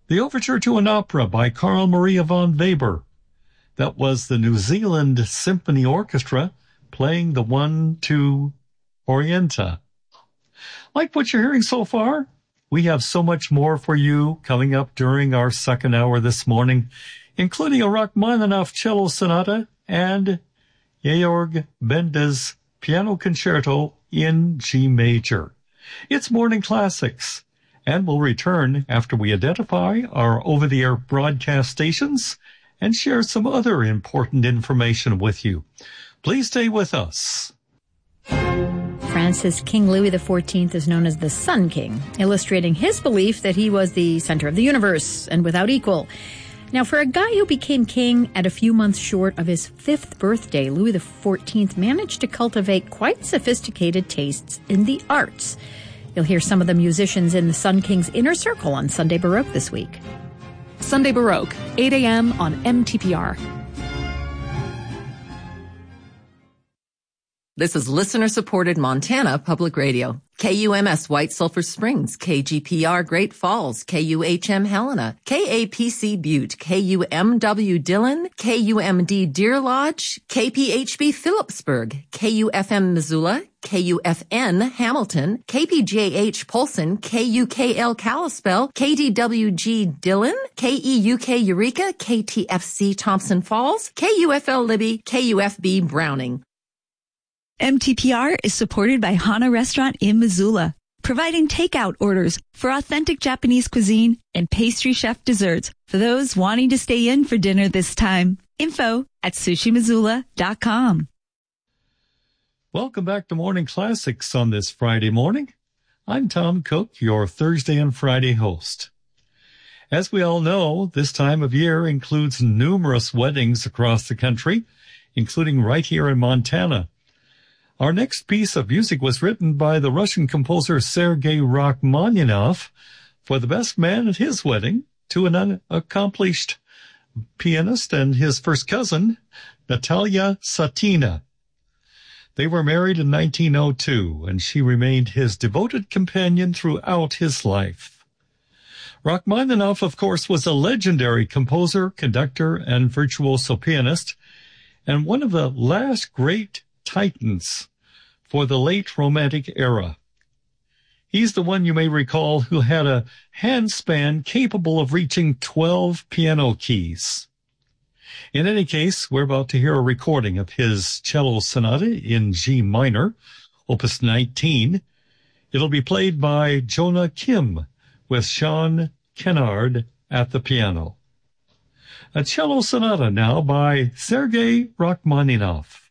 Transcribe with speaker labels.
Speaker 1: The Overture to an Opera by Carl Maria von Weber. That was the New Zealand Symphony Orchestra playing the 1-2 Orienta. Like what you're hearing so far? We have so much more for you coming up during our second hour this morning, including a Rachmaninoff cello sonata and Georg Bende's piano concerto in G major. It's Morning Classics, and we'll return after we identify our over-the-air broadcast stations and share some other important information with you. Please stay with us.
Speaker 2: France's King Louis XIV is known as the Sun King, illustrating his belief that he was the center of the universe and without equal. Now, for a guy who became king at a few months short of his 5th birthday, Louis XIV managed to cultivate quite sophisticated tastes in the arts. You'll hear some of the musicians in the Sun King's inner circle on Sunday Baroque this week.
Speaker 3: Sunday Baroque, 8 a.m. on MTPR.
Speaker 4: This is listener-supported Montana Public Radio. KUMS White Sulphur Springs, KGPR Great Falls, KUHM Helena, KAPC Butte, KUMW Dillon, KUMD Deer Lodge, KPHB Phillipsburg, KUFM Missoula, KUFN Hamilton, KPJH Polson, KUKL Kalispell, KDWG Dillon, KEUK Eureka, KTFC Thompson Falls, KUFL Libby, KUFB Browning.
Speaker 5: MTPR is supported by Hana Restaurant in Missoula, providing takeout orders for authentic Japanese cuisine and pastry chef desserts for those wanting to stay in for dinner this time. Info at sushimissoula.com.
Speaker 1: Welcome back to Morning Classics on this Friday morning. I'm Tom Cook, your Thursday and Friday host. As we all know, this time of year includes numerous weddings across the country, including right here in Montana. Our next piece of music was written by the Russian composer Sergei Rachmaninoff for the best man at his wedding to an accomplished pianist and his first cousin, Natalia Satina. They were married in 1902, and she remained his devoted companion throughout his life. Rachmaninoff, of course, was a legendary composer, conductor, and virtuoso pianist, and one of the last great titans for the late Romantic era. He's the one you may recall who had a handspan capable of reaching 12 piano keys. In any case, we're about to hear a recording of his cello sonata in G minor, opus 19. It'll be played by Jonah Kim with Sean Kennard at the piano. A cello sonata now by Sergei Rachmaninoff.